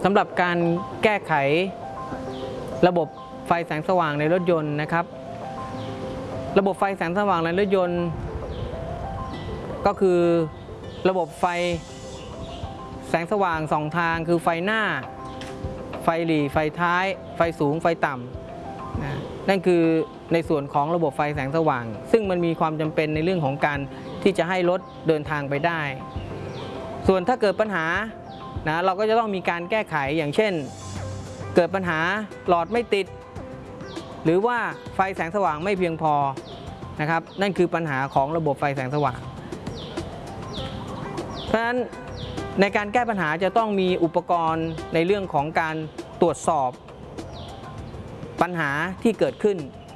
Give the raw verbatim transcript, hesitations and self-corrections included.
ำหรับการแก้ไขระบบไฟแสงสว่างในรถยนต์นะครับระบบไฟแสงสว่างในรถยนต์ก็คือระบบไฟแสงสว่างสองทางคือไฟหน้าไฟหลีไฟท้ายไฟสูงไฟต่ำนะนั่นคือในส่วนของระบบไฟแสงสว่างซึ่งมันมีความจำเป็นในเรื่องของการที่จะให้รถเดินทางไปได้ส่วนถ้าเกิดปัญหานะเราก็จะต้องมีการแก้ไขอย่างเช่นเกิดปัญหาหลอดไม่ติดหรือว่าไฟแสงสว่างไม่เพียงพอนะครับนั่นคือปัญหาของระบบไฟแสงสว่างเพราะฉะนั้นในการแก้ปัญหาจะต้องมีอุปกรณ์ในเรื่องของการตรวจสอบปัญหาที่เกิดขึ้น